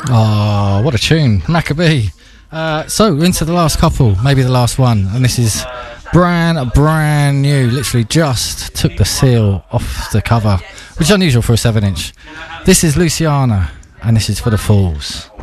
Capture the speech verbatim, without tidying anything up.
Oh, what a tune. Maccabee. Uh, so, into the last couple, maybe the last one. And this is brand, brand new. Literally just took the seal off the cover, which is unusual for a seven inch. This is Luciana, and this is For the Fools.